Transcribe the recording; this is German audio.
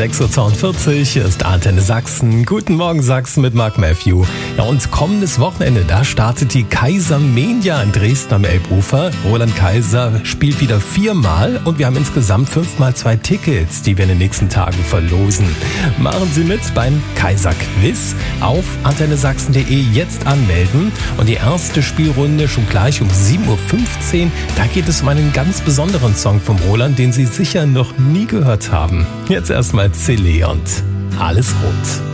6.42 Uhr, hier ist Antenne Sachsen. Guten Morgen Sachsen mit Mark Matthew. Ja, und kommendes Wochenende, da startet die Kaisermania in Dresden am Elbufer. Roland Kaiser spielt wieder 4-mal und wir haben insgesamt 5x2 Tickets, die wir in den nächsten Tagen verlosen. Machen Sie mit beim Kaiser-Quiz auf antennesachsen.de jetzt anmelden. Und die erste Spielrunde schon gleich um 7.15 Uhr. Da geht es um einen ganz besonderen Song vom Roland, den Sie sicher noch nie gehört haben. Jetzt erstmal Celine und Alles Rot.